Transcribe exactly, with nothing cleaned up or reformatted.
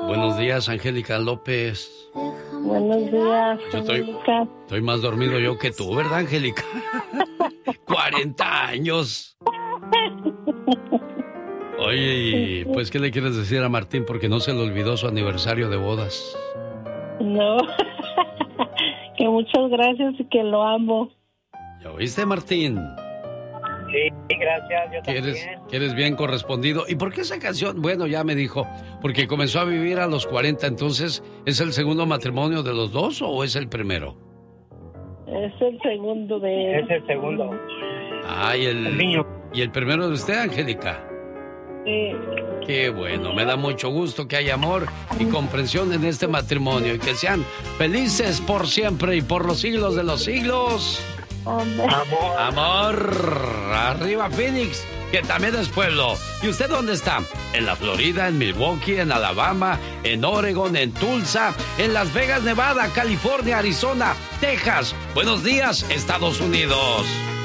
Buenos días, Angélica López. Buenos días, yo estoy, estoy más dormido yo que tú, ¿verdad, Angélica? cuarenta años. Oye, y pues, ¿qué le quieres decir a Martín? Porque no se le olvidó su aniversario de bodas. No, que muchas gracias y que lo amo. ¿Ya oíste, Martín? Sí, gracias, yo que eres, también. que eres bien correspondido. ¿Y por qué esa canción? Bueno, ya me dijo, porque comenzó a vivir a los cuarenta, entonces, ¿es el segundo matrimonio de los dos o es el primero? Es el segundo de... Es el segundo. Ah, y el, el niño. ¿Y el primero de usted, Angélica? Sí. Qué bueno, me da mucho gusto que haya amor y comprensión en este matrimonio y que sean felices por siempre y por los siglos de los siglos. Amor. Amor. Arriba Phoenix, que también es pueblo. ¿Y usted dónde está? En la Florida, en Milwaukee, en Alabama, en Oregon, en Tulsa, en Las Vegas, Nevada, California, Arizona, Texas. Buenos días, Estados Unidos.